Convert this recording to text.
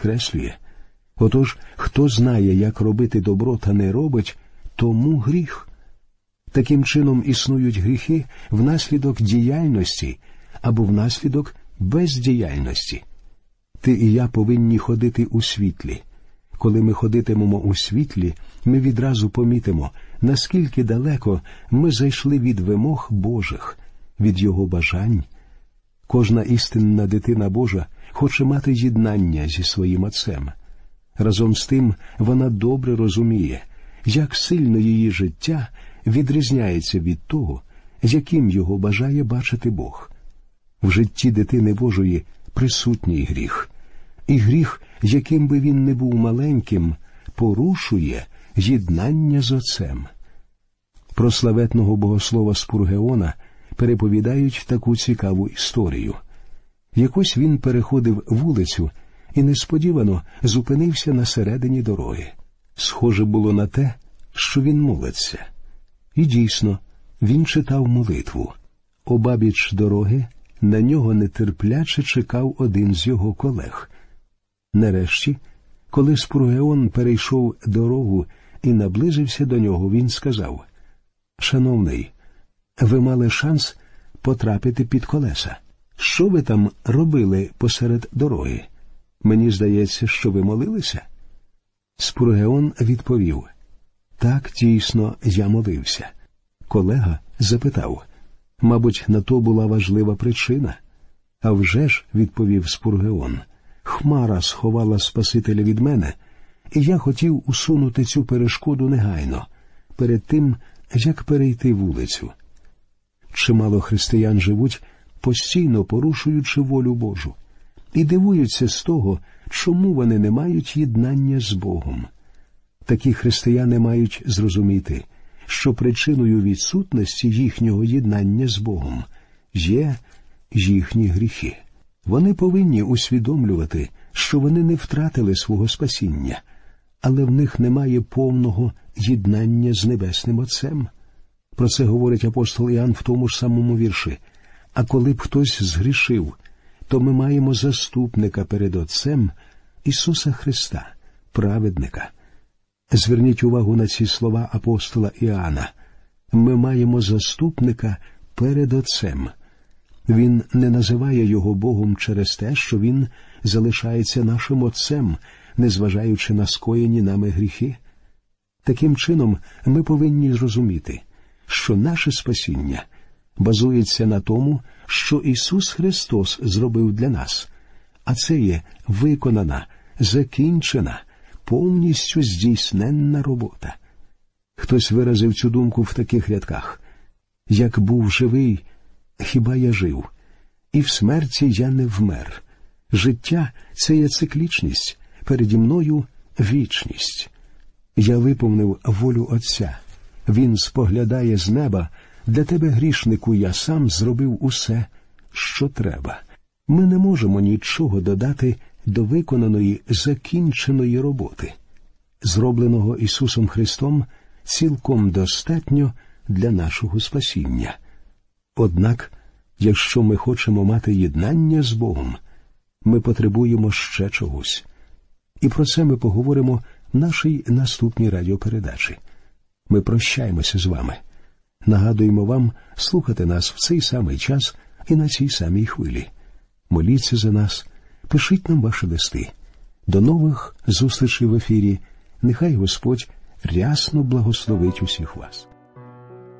підкреслює. Отож, хто знає, як робити добро та не робить, тому гріх. Таким чином існують гріхи внаслідок діяльності або внаслідок бездіяльності. Ти і я повинні ходити у світлі. Коли ми ходитимемо у світлі, ми відразу помітимо, наскільки далеко ми зайшли від вимог Божих, від Його бажань. Кожна істинна дитина Божа хоче мати єднання зі своїм Отцем. Разом з тим вона добре розуміє, як сильно її життя відрізняється від того, яким його бажає бачити Бог. В житті дитини Божої присутній гріх. І гріх, яким би він не був маленьким, порушує єднання з Отцем. Про славетного богослова Спургеона переповідають таку цікаву історію. Якось він переходив вулицю і несподівано зупинився на середині дороги. Схоже було на те, що він молиться. І дійсно, він читав молитву. Обабіч дороги на нього нетерпляче чекав один з його колег. Нарешті, коли Спургеон перейшов дорогу і наблизився до нього, він сказав: «Шановний, ви мали шанс потрапити під колеса. Що ви там робили посеред дороги? Мені здається, що ви молилися?» Спургеон відповів: «Так, дійсно, я молився». Колега запитав: «Мабуть, на то була важлива причина?» «А вже ж», – відповів Спургеон, – «хмара сховала Спасителя від мене, і я хотів усунути цю перешкоду негайно, перед тим, як перейти вулицю». Чимало християн живуть, постійно порушуючи волю Божу, і дивуються з того, чому вони не мають єднання з Богом. Такі християни мають зрозуміти, що причиною відсутності їхнього єднання з Богом є їхні гріхи. Вони повинні усвідомлювати, що вони не втратили свого спасіння, але в них немає повного єднання з Небесним Отцем. Про це говорить апостол Іоанн в тому ж самому вірші. «А коли б хтось згрішив, то ми маємо заступника перед Отцем Ісуса Христа, праведника». Зверніть увагу на ці слова апостола Іоанна. Ми маємо заступника перед Отцем. Він не називає його Богом через те, що він залишається нашим Отцем, незважаючи на скоєні нами гріхи. Таким чином, ми повинні зрозуміти, що наше спасіння базується на тому, що Ісус Христос зробив для нас, а це є виконана, закінчена, повністю здійсненна робота. Хтось виразив цю думку в таких рядках: «Як був живий, хіба я жив, і в смерті я не вмер. Життя – це є циклічність, переді мною вічність. Я виповнив волю Отця. Він споглядає з неба, для тебе, грішнику, я сам зробив усе, що треба». Ми не можемо нічого додати до виконаної, закінченої роботи. Зробленого Ісусом Христом цілком достатньо для нашого спасіння. Однак, якщо ми хочемо мати єднання з Богом, ми потребуємо ще чогось. І про це ми поговоримо в нашій наступній радіопередачі. Ми прощаємося з вами. Нагадуємо вам слухати нас в цей самий час і на цій самій хвилі. Моліться за нас, пишіть нам ваші листи. До нових зустрічей в ефірі. Нехай Господь рясно благословить усіх вас.